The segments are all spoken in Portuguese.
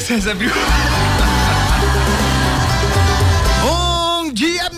César abriu. Bom dia,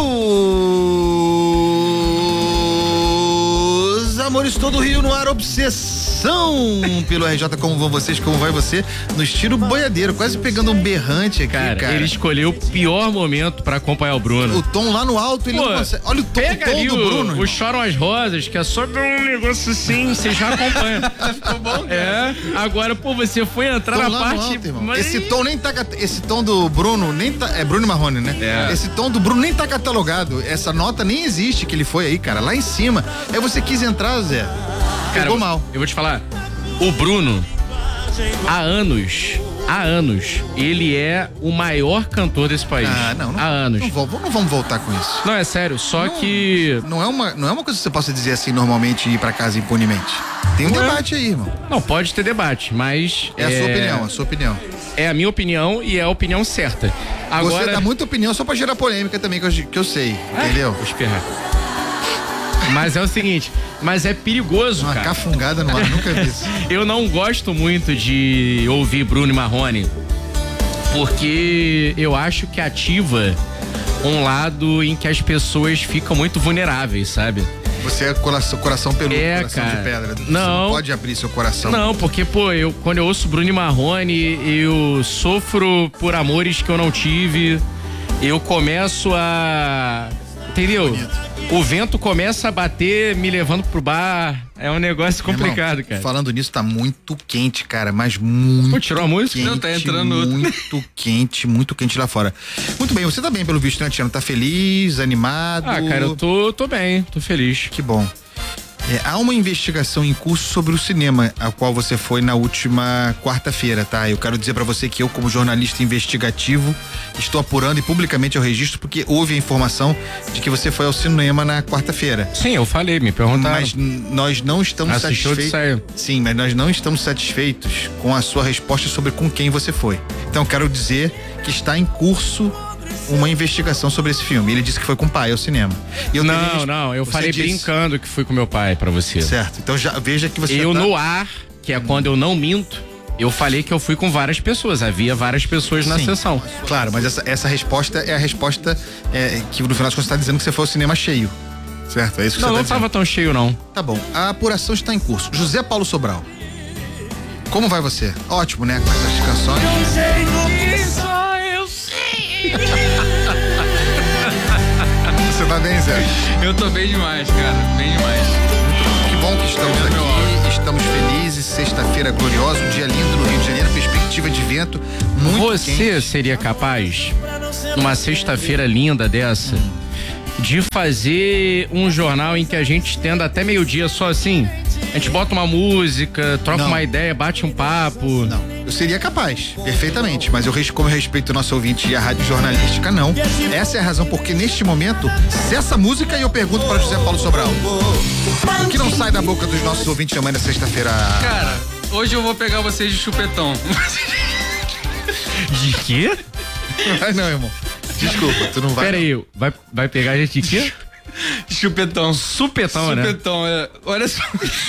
meus amores, todo o Rio no ar, obsessão pelo RJ. Como vão vocês, como vai você? No estilo boiadeiro, quase pegando um berrante aqui, cara. Ele escolheu o pior momento pra acompanhar o Bruno. O tom lá no alto, ele não consegue. Olha o tom, pega ali do Bruno. O Choram as Rosas, que é só um negócio assim, você já acompanha. Ficou bom, cara. É, agora, você foi entrar tom na parte... Alto, mas... Esse tom do Bruno nem tá... É Bruno Marrone, né? É. Esse tom do Bruno nem tá catalogado. Essa nota nem existe que ele foi aí, cara, lá em cima. Aí você quis entrar, Zé. Pegou mal. Eu vou te falar, o Bruno, há anos, ele é o maior cantor desse país. Não. Há anos. Não vamos voltar com isso. Não, é sério, que... Não é uma coisa que você possa dizer assim normalmente e ir pra casa impunemente. Tem um debate aí, irmão. Não, pode ter debate, mas... É a sua opinião. É a minha opinião e é a opinião certa. Agora... Você dá muita opinião só pra gerar polêmica também, que eu sei, entendeu? Vou espirrar. Mas é o seguinte, mas é perigoso, uma cara. Uma cafungada no ar, nunca vi isso. Eu não gosto muito de ouvir Bruno Marrone, porque eu acho que ativa um lado em que as pessoas ficam muito vulneráveis, sabe? Você é coração peludo, coração cara. de pedra. Você não pode abrir seu coração. Não, porque, quando eu ouço Bruno Marrone, eu sofro por amores que eu não tive, eu começo a... Entendeu? Bonito. O vento começa a bater, me levando pro bar. É um negócio complicado, cara. Falando nisso, tá muito quente, cara, mas muito. Pô, tirou a música? Não, tá entrando outro. Muito quente lá fora. Muito bem, você tá bem pelo visto, né, Tiano? Tá feliz, animado? Cara, eu tô bem, tô feliz. Que bom. Há uma investigação em curso sobre o cinema, a qual você foi na última quarta-feira, tá? Eu quero dizer pra você que eu, como jornalista investigativo, estou apurando e publicamente eu registro porque houve a informação de que você foi ao cinema na quarta-feira. Sim, eu falei, me perguntaram. Mas nós não estamos satisfeitos. Sim, mas nós não estamos satisfeitos com a sua resposta sobre com quem você foi. Então quero dizer que está em curso uma investigação sobre esse filme. Ele disse que foi com o pai ao cinema. Eu falei brincando que fui com meu pai pra você. Certo, então já veja que você no ar, que é quando eu não minto, eu falei que eu fui com várias pessoas, havia várias pessoas na sessão. Claro, mas essa resposta é a resposta que no final das contas está dizendo que você foi ao cinema cheio. Certo, é isso que você tá dizendo. Não estava tão cheio não. Tá bom, a apuração está em curso. José Paulo Sobral, como vai você? Ótimo, né, com essas canções. Você tá bem, Zé? Eu tô bem demais, cara, bem demais. Que bom que estamos aqui, estamos felizes, sexta-feira gloriosa, um dia lindo no Rio de Janeiro, perspectiva de vento muito quente. Você seria capaz, numa sexta-feira linda dessa, de fazer um jornal em que a gente estenda até meio-dia só assim? A gente bota uma música, troca uma ideia, bate um papo. Não, eu seria capaz, perfeitamente, mas como eu respeito o nosso ouvinte e a rádio jornalística, não. Essa é a razão porque neste momento cessa a música e eu pergunto para José Paulo Sobral. O que não sai da boca dos nossos ouvintes amanhã na sexta-feira? Cara, hoje eu vou pegar vocês de chupetão. De quê? Não, irmão. Desculpa, tu não vai. Pera aí, vai pegar a gente de quê? Supetão, né? Supetão, olha só.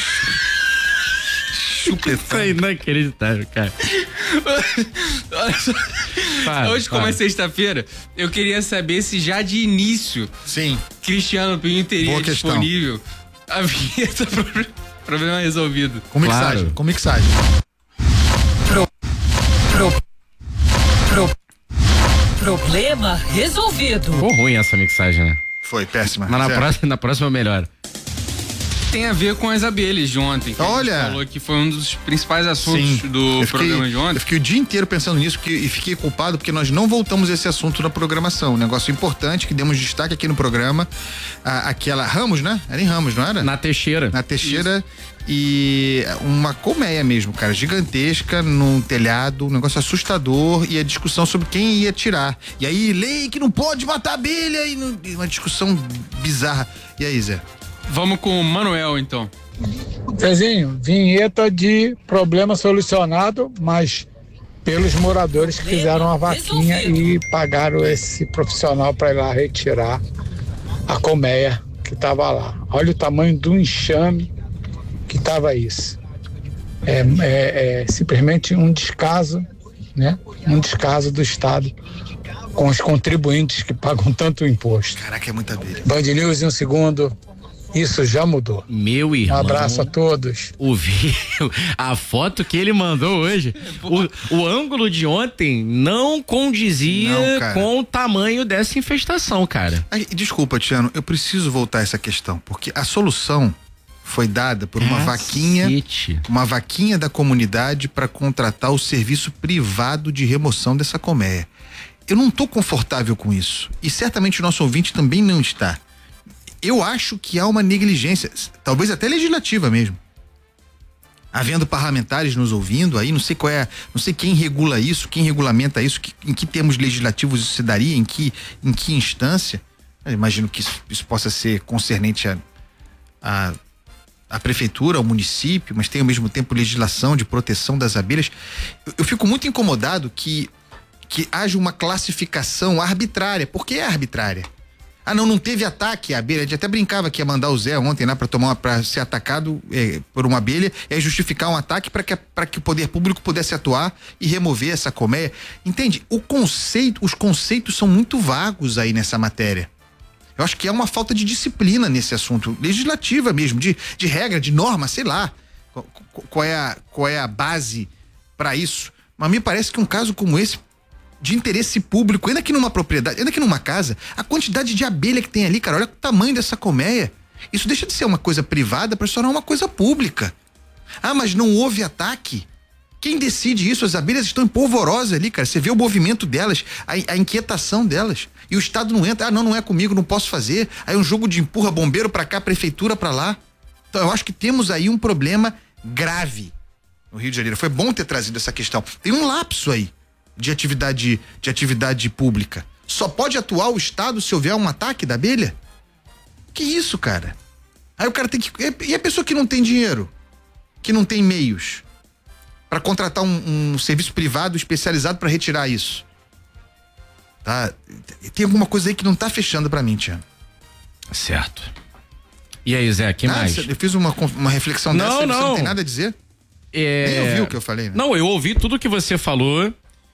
Chupetão. Isso é inacreditável, cara. Olha só. Hoje, como é sexta-feira, eu queria saber se já de início, Cristiano Pinho teria disponível a vinheta problema resolvido. Com mixagem, claro. Com mixagem. Problema resolvido. Ficou ruim essa mixagem, né? Foi péssima. Mas na próxima eu melhoro. Tem a ver com as abelhas de ontem. Olha! Falou que foi um dos principais assuntos do programa de ontem. Eu fiquei o dia inteiro pensando nisso e fiquei culpado porque nós não voltamos esse assunto na programação. Um negócio importante que demos destaque aqui no programa. Aquela Ramos, né? Era em Ramos, não era? Na Teixeira. Na Teixeira. Isso. E uma colmeia mesmo, cara, gigantesca num telhado, um negócio assustador e a discussão sobre quem ia tirar. E aí, lei que não pode matar abelha e uma discussão bizarra. E aí, Zé? Vamos com o Manuel, então. Zezinho, vinheta de problema solucionado, mas pelos moradores que fizeram a vaquinha e pagaram esse profissional para ir lá retirar a colmeia que estava lá. Olha o tamanho do enxame que estava isso. É simplesmente um descaso né? Um descaso do Estado com os contribuintes que pagam tanto imposto. Caraca, é muita abelha. Band News em um segundo. Isso já mudou. Meu irmão. Um abraço a todos. A foto que ele mandou hoje, o ângulo de ontem não condizia com o tamanho dessa infestação, cara. Desculpa, Tiano, eu preciso voltar a essa questão, porque a solução foi dada por uma vaquinha da comunidade para contratar o serviço privado de remoção dessa colmeia. Eu não estou confortável com isso, e certamente o nosso ouvinte também não está. Eu acho que há uma negligência, talvez até legislativa mesmo. Havendo parlamentares nos ouvindo aí, não sei quem regula isso, quem regulamenta isso, em que termos legislativos isso se daria, em que instância. Eu imagino que isso possa ser concernente a prefeitura, ao município, mas tem ao mesmo tempo legislação de proteção das abelhas. Eu fico muito incomodado que haja uma classificação arbitrária. Por que é arbitrária? Não teve ataque à abelha. A gente até brincava que ia mandar o Zé ontem lá para ser atacado por uma abelha, justificar um ataque para que o poder público pudesse atuar e remover essa colmeia. Entende? Os conceitos são muito vagos aí nessa matéria. Eu acho que é uma falta de disciplina nesse assunto, legislativa mesmo, de regra, de norma, sei lá. Qual é a base para isso? Mas me parece que um caso como esse, de interesse público, ainda que numa propriedade, ainda que numa casa, a quantidade de abelha que tem ali, cara, olha o tamanho dessa colmeia. Isso deixa de ser uma coisa privada para se tornar uma coisa pública. Mas não houve ataque? Quem decide isso? As abelhas estão polvorosas ali, cara. Você vê o movimento delas, a inquietação delas. E o Estado não entra. Não é comigo, não posso fazer. Aí um jogo de empurra bombeiro pra cá, prefeitura pra lá. Então eu acho que temos aí um problema grave no Rio de Janeiro. Foi bom ter trazido essa questão. Tem um lapso aí de atividade pública. Só pode atuar o Estado se houver um ataque da abelha? Que isso, cara? Aí o cara tem que... E a pessoa que não tem dinheiro? Que não tem meios para contratar um serviço privado especializado para retirar isso? Tá? Tem alguma coisa aí que não tá fechando para mim, Tiago. Certo. E aí, Zé, que mais? Eu fiz uma reflexão dessa e você não tem nada a dizer? Nem ouviu o que eu falei, né? Não, eu ouvi tudo que você falou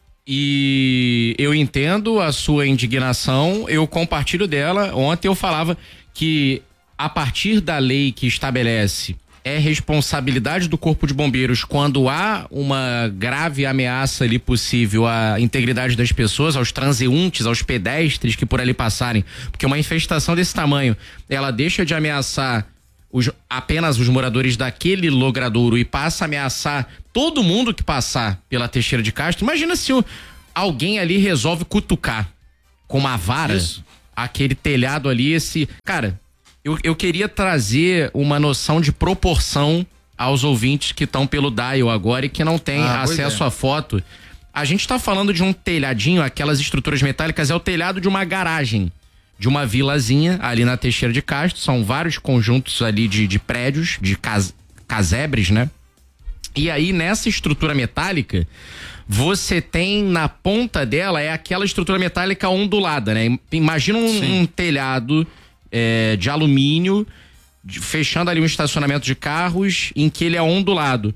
e eu entendo a sua indignação, eu compartilho dela. Ontem eu falava que a partir da lei que estabelece é responsabilidade do Corpo de Bombeiros quando há uma grave ameaça ali possível à integridade das pessoas, aos transeuntes, aos pedestres que por ali passarem, porque uma infestação desse tamanho, ela deixa de ameaçar apenas os moradores daquele logradouro e passa a ameaçar todo mundo que passar pela Teixeira de Castro. Imagina se alguém ali resolve cutucar com uma vara aquele telhado ali, cara, eu queria trazer uma noção de proporção aos ouvintes que estão pelo dial agora e que não têm acesso à foto. A gente tá falando de um telhadinho, aquelas estruturas metálicas, é o telhado de uma garagem, de uma vilazinha ali na Teixeira de Castro. São vários conjuntos ali de prédios, de casebres, né? E aí, nessa estrutura metálica, você tem na ponta dela, é aquela estrutura metálica ondulada, né? Imagina um telhado de alumínio, fechando ali um estacionamento de carros, em que ele é ondulado.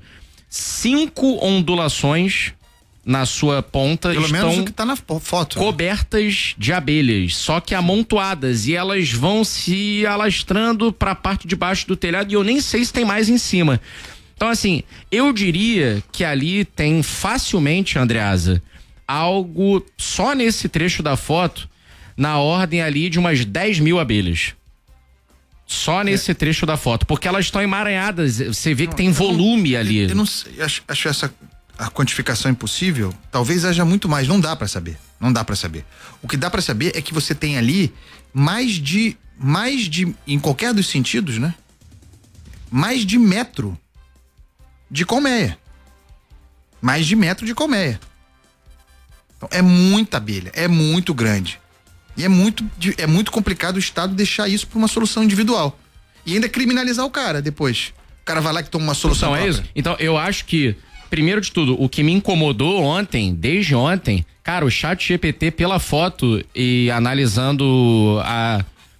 5 ondulações na sua ponta pelo estão menos o que tá na foto, cobertas de abelhas, só que amontoadas, e elas vão se alastrando para a parte de baixo do telhado, e eu nem sei se tem mais em cima. Então, assim, eu diria que ali tem facilmente, Andreasa, algo só nesse trecho da foto na ordem ali de umas 10 mil abelhas. Só nesse trecho da foto, porque elas estão emaranhadas, você vê que tem volume ali. Eu não sei, acho a quantificação impossível. Talvez haja muito mais, não dá pra saber. O que dá pra saber é que você tem ali mais de, em qualquer dos sentidos, né? Mais de metro de colmeia. Mais de metro de colmeia. Então, é muita abelha, é muito grande. E é muito complicado o Estado deixar isso por uma solução individual. E ainda criminalizar o cara depois. O cara vai lá que toma uma solução própria. É isso. Então, eu acho que, primeiro de tudo, o que me incomodou ontem, desde ontem, cara, o ChatGPT pela foto e analisando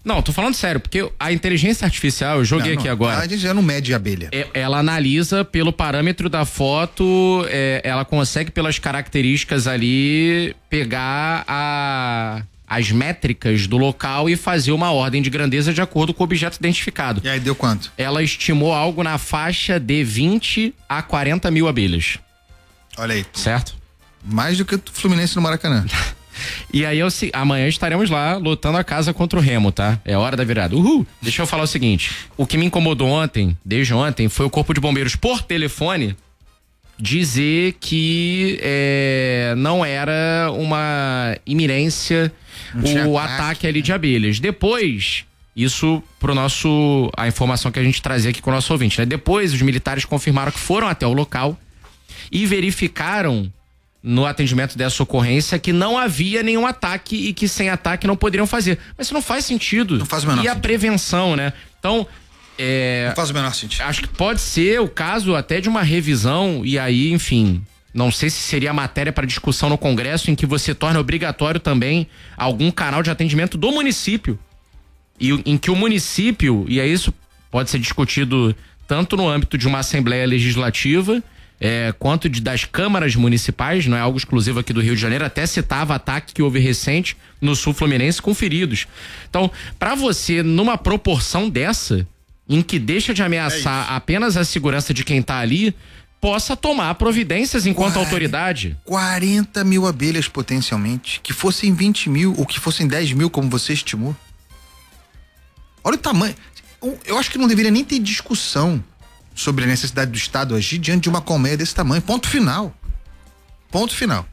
Não, tô falando sério, porque a inteligência artificial, eu joguei aqui agora. A gente já não mede abelha. Ela analisa pelo parâmetro da foto, ela consegue pelas características ali pegar as métricas do local e fazer uma ordem de grandeza de acordo com o objeto identificado. E aí deu quanto? Ela estimou algo na faixa de 20 a 40 mil abelhas. Olha aí. Certo? Mais do que o Fluminense no Maracanã. E aí amanhã estaremos lá lutando a casa contra o Remo, tá? É hora da virada. Uhul! Deixa eu falar o seguinte, o que me incomodou desde ontem, foi o Corpo de Bombeiros por telefone dizer que não era uma iminência o ataque ali de abelhas. Depois, isso a informação que a gente trazia aqui com o nosso ouvinte, né? Depois os militares confirmaram que foram até o local e verificaram no atendimento dessa ocorrência que não havia nenhum ataque e que sem ataque não poderiam fazer. Mas isso não faz sentido. Não faz o menor sentido. A prevenção, né? Então, não faz o menor sentido. Acho que pode ser o caso até de uma revisão e aí, enfim, não sei se seria matéria para discussão no Congresso em que você torne obrigatório também algum canal de atendimento do município e em que o município, e aí isso pode ser discutido tanto no âmbito de uma Assembleia Legislativa quanto das câmaras municipais, não é algo exclusivo aqui do Rio de Janeiro, até citava ataque que houve recente no sul fluminense com feridos. Então, para você, numa proporção dessa, em que deixa de ameaçar apenas a segurança de quem tá ali, possa tomar providências enquanto autoridade. 40 mil abelhas potencialmente, que fossem 20 mil ou que fossem 10 mil como você estimou. Olha o tamanho. Eu acho que não deveria nem ter discussão sobre a necessidade do Estado agir diante de uma colmeia desse tamanho. Ponto final. Ponto final.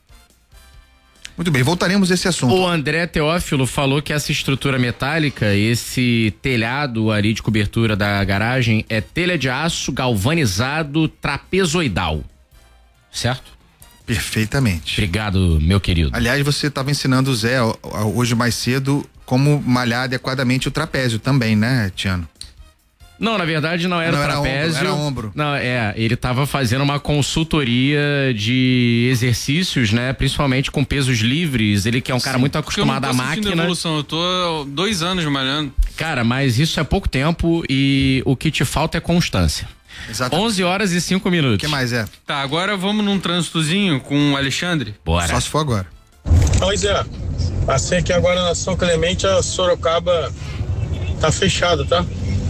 Muito bem, voltaremos a esse assunto. O André Teófilo falou que essa estrutura metálica, esse telhado ali de cobertura da garagem, é telha de aço galvanizado trapezoidal. Certo? Perfeitamente. Obrigado, meu querido. Aliás, você estava ensinando o Zé hoje mais cedo como malhar adequadamente o trapézio também, né, Tiano? Não, na verdade não era o trapézio. Era ombro. Não, ele estava fazendo uma consultoria de exercícios, né? Principalmente com pesos livres. Ele que é um cara muito acostumado à máquina. Evolução. Eu tô 2 anos malhando. Cara, mas isso é pouco tempo e o que te falta é constância. Exatamente. 11h05. O que mais é? Tá, agora vamos num trânsitozinho com o Alexandre? Bora. Só se for agora. Pois é. Passei aqui agora na São Clemente, a Sorocaba tá fechada, tá?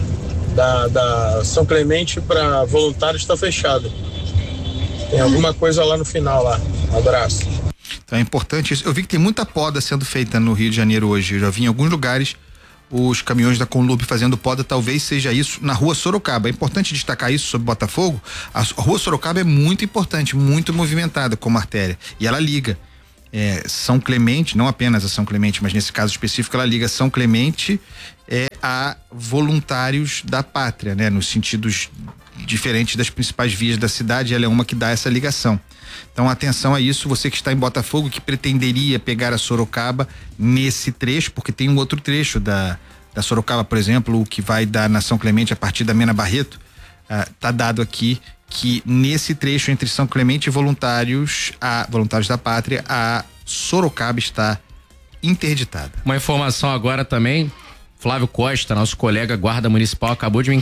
Da São Clemente para voluntários está fechado. Tem alguma coisa lá no final lá. Um abraço. Então é importante isso. Eu vi que tem muita poda sendo feita no Rio de Janeiro hoje. Eu já vi em alguns lugares os caminhões da Conlub fazendo poda, talvez seja isso na Rua Sorocaba. É importante destacar isso sobre Botafogo. A Rua Sorocaba é muito importante, muito movimentada como artéria. E ela liga São Clemente, não apenas a São Clemente, mas nesse caso específico ela liga São Clemente a voluntários da pátria, né? Nos sentidos diferentes das principais vias da cidade, ela é uma que dá essa ligação. Então atenção a isso, você que está em Botafogo, que pretenderia pegar a Sorocaba nesse trecho, porque tem um outro trecho da Sorocaba, por exemplo, o que vai dar na São Clemente a partir da Mena Barreto, tá dado aqui que nesse trecho entre São Clemente e voluntários da pátria, a Sorocaba está interditada. Uma informação agora também, Flávio Costa, nosso colega guarda municipal, acabou de me